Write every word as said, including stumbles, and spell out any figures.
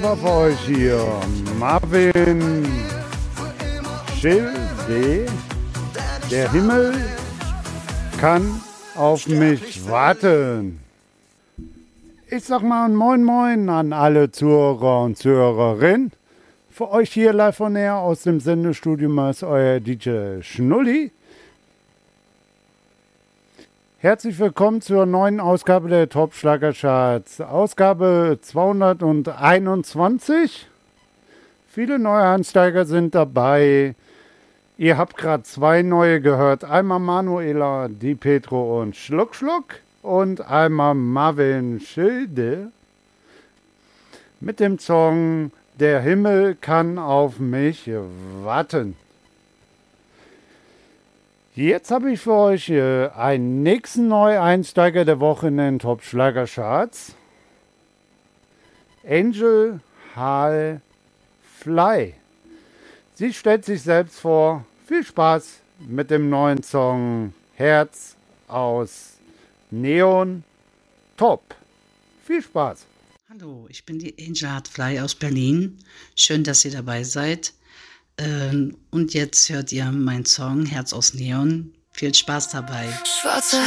war für euch hier Marvin Schilde. Der Himmel kann auf mich warten. Ich sag mal ein Moin Moin an alle Zuhörer und Zuhörerinnen. Für euch hier live von air aus dem Sendestudio ist euer D J Schnulli. Herzlich willkommen zur neuen Ausgabe der Top Schlagercharts. Ausgabe zweihunderteinundzwanzig. Viele neue Einsteiger sind dabei. Ihr habt gerade zwei neue gehört. Einmal Manuela Di Petro und Schluck Schluck und einmal Marvin Schilde mit dem Song Der Himmel kann auf mich warten. Jetzt habe ich für euch äh, einen nächsten Neueinsteiger der Woche in den Top Schlagercharts. Angel Hall Fly. Sie stellt sich selbst vor. Viel Spaß mit dem neuen Song Herz aus Neon Top. Viel Spaß. Hallo, ich bin die Angel Hall Fly aus Berlin. Schön, dass ihr dabei seid. Ähm, und jetzt hört ihr meinen Song Herz aus Neon. Viel Spaß dabei. Schwarze